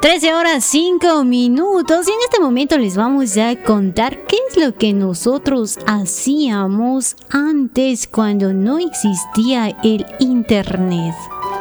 13 horas 5 minutos y en este momento les vamos a contar qué es lo que nosotros hacíamos antes cuando no existía el internet.